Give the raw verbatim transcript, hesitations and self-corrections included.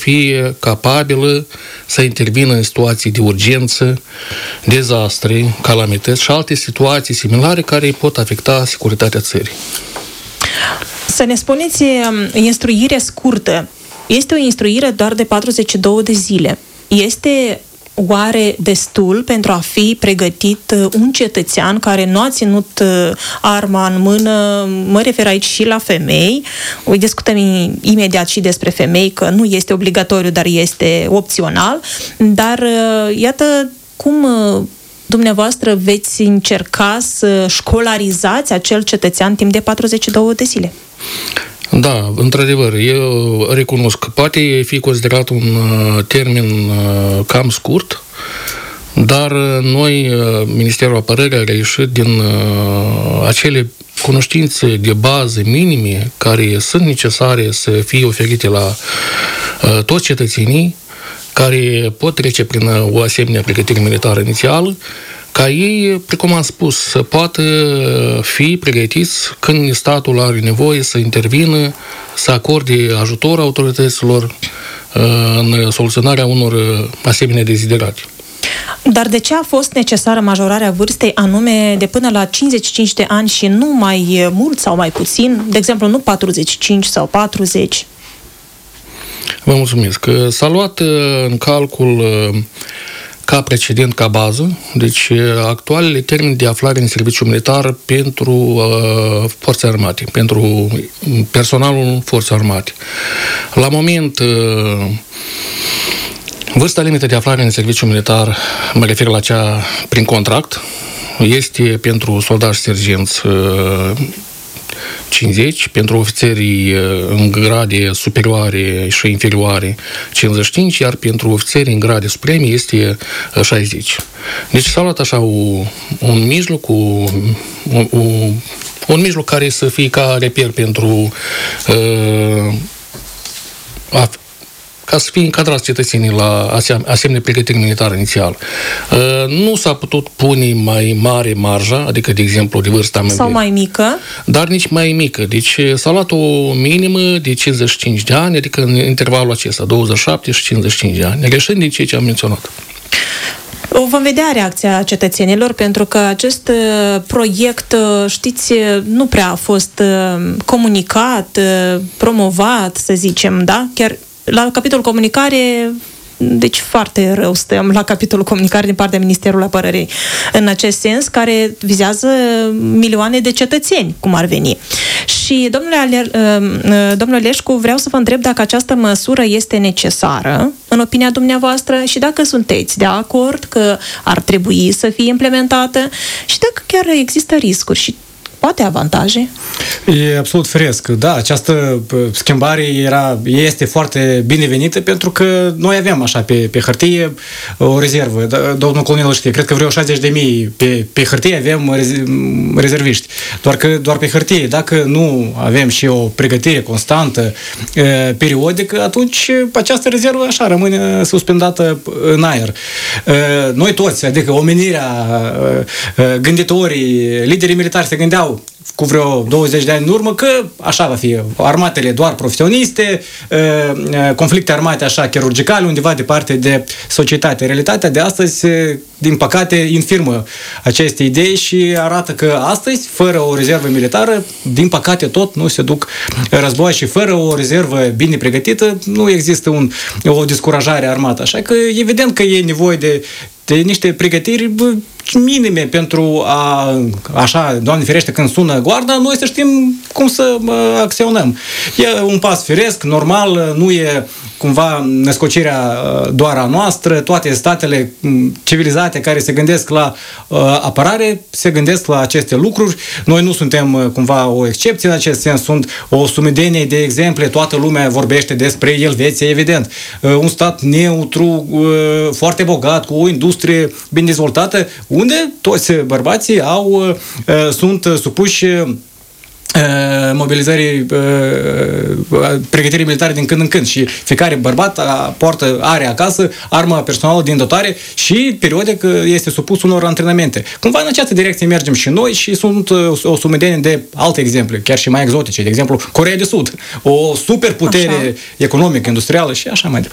fie capabilă să intervină în situații de urgență, dezastre, calamități și alte situații similare care pot afecta securitatea țării. Să ne spuneți, instruire scurtă. Este o instruire doar de patruzeci și două de zile. Este oare destul pentru a fi pregătit un cetățean care nu a ținut arma în mână? Mă refer aici și la femei. O discutăm imediat și despre femei, că nu este obligatoriu, dar este opțional. Dar iată cum dumneavoastră veți încerca să școlarizați acel cetățean timp de patruzeci și două de zile. Da, într-adevăr, eu recunosc că poate fi considerat un termen cam scurt, dar noi, Ministerul Apărării, a reieșit din acele cunoștințe de bază minime care sunt necesare să fie oferite la toți cetățenii care pot trece prin o asemenea pregătire militară inițială, ca ei, precum am spus, să poată fi pregătiți când statul are nevoie să intervină, să acorde ajutor autorităților în soluționarea unor asemenea deziderate. Dar de ce a fost necesară majorarea vârstei anume de până la cincizeci și cinci de ani și nu mai mult sau mai puțin? De exemplu, nu patruzeci și cinci sau patruzeci? Vă mulțumesc. S-a luat în calcul ca precedent, ca bază, deci actualele termeni de aflare în serviciu militar pentru uh, forțe armate, pentru personalul forțe armate. La moment, uh, vârsta limită de aflare în serviciu militar, mă refer la cea prin contract, este pentru soldați și sergenți uh, cincizeci, pentru ofițerii în grade superioare și inferioare cincizeci și cinci, iar pentru ofițerii în grade supreme este șaizeci. Deci s-a luat așa o, un mijloc, o, o, un mijloc care să fie ca reper pentru uh, a, ca să fie încadrați cetățenii la asemenea pregătire militară inițială. Nu s-a putut pune mai mare marja, adică, de exemplu, de vârsta mea. Sau mai mică. Dar nici mai mică. Deci s-a luat o minimă de cincizeci și cinci de ani, adică în intervalul acesta, douăzeci și șapte și cincizeci și cinci de ani, greșind din ceea ce am menționat. Vom vedea reacția cetățenilor, pentru că acest proiect, știți, nu prea a fost comunicat, promovat, să zicem, da? Chiar la capitolul comunicare, deci foarte rău stăm la capitolul comunicare din partea Ministerului Apărării în acest sens, care vizează milioane de cetățeni, cum ar veni. Și, domnule, Aler, domnule Leșcu, vreau să vă întreb dacă această măsură este necesară, în opinia dumneavoastră, și dacă sunteți de acord că ar trebui să fie implementată și dacă chiar există riscuri și poate avantaje? E absolut firesc. Da, această schimbare era, este foarte binevenită pentru că noi aveam așa pe, pe hârtie o rezervă. Domnul colonel știe, cred că vreo șaizeci de mii pe, pe hârtie avem rezerviști. Doar că doar pe hârtie. Dacă nu avem și o pregătire constantă, periodică, atunci această rezervă așa rămâne suspendată în aer. Noi toți, adică omenirea, gânditorii, liderii militari se gândeau cu vreo douăzeci de ani în urmă că așa va fi, armatele doar profesioniste, conflicte armate așa chirurgicale, undeva departe de societate. Realitatea de astăzi, din păcate, infirmă aceste idei și arată că astăzi, fără o rezervă militară, din păcate tot nu se duc război și fără o rezervă bine pregătită nu există un, o descurajare armată. Așa că evident că e nevoie de de niște pregătiri minime pentru a, așa, Doamne ferește, când sună goarda, noi să știm cum să acționăm. E un pas firesc, normal, nu e cumva născocirea doar a noastră, toate statele civilizate care se gândesc la uh, apărare, se gândesc la aceste lucruri. Noi nu suntem cumva o excepție în acest sens, sunt o sumedenie de exemple, toată lumea vorbește despre Elveția, evident. Uh, un stat neutru, uh, foarte bogat, cu o industrie bine dezvoltată, unde toți bărbații au, uh, sunt supuși mobilizării, pregătirii militare din când în când și fiecare bărbat poartă, are acasă arma personală din dotare și periodic este supus unor antrenamente. Cumva în această direcție mergem și noi și sunt o sumedenie de alte exemple, chiar și mai exotice, de exemplu Coreea de Sud, o superputere așa economică, industrială și așa mai departe.